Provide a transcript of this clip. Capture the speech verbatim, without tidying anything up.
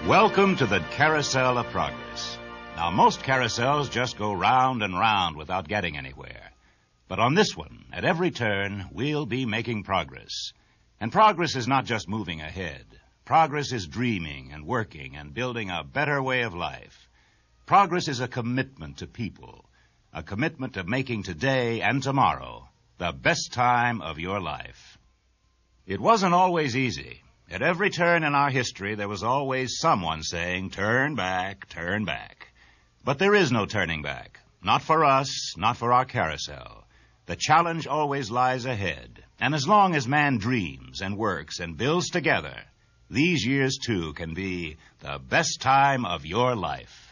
Welcome to the Carousel of Progress. Now, most carousels just go round and round without getting anywhere. But on this one, at every turn, we'll be making progress. And progress is not just moving ahead. Progress is dreaming and working and building a better way of life. Progress is a commitment to people, a commitment to making today and tomorrow the best time of your life. It wasn't always easy. At every turn in our history, there was always someone saying, turn back, turn back. But there is no turning back. Not for us, not for our carousel. The challenge always lies ahead. And as long as man dreams and works and builds together, these years, too, can be the best time of your life.